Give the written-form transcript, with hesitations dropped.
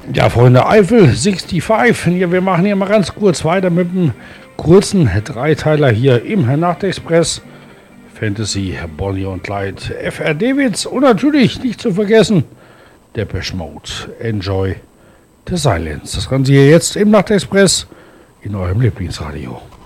Ja, Freunde, Eiffel 65. Ja, wir machen hier mal ganz kurz weiter mit einem kurzen Dreiteiler hier im Nachtexpress. Fantasy, Bonnie und Clyde, F.R. Davids und natürlich nicht zu vergessen, Depeche Mode, Enjoy the Silence. Das Ganze hier jetzt im Nachtexpress in eurem Lieblingsradio.